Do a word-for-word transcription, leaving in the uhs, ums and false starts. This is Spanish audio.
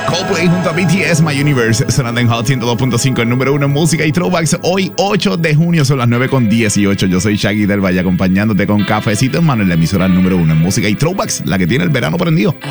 Coldplay junto a B T S, My Universe, sonando en Hot ciento dos punto cinco, el número uno en música y throwbacks. Hoy, ocho de junio, son las nueve con dieciocho. Yo soy Shaggy del Valle, acompañándote con cafecito en mano en la emisora número uno en música y throwbacks, la que tiene el verano prendido.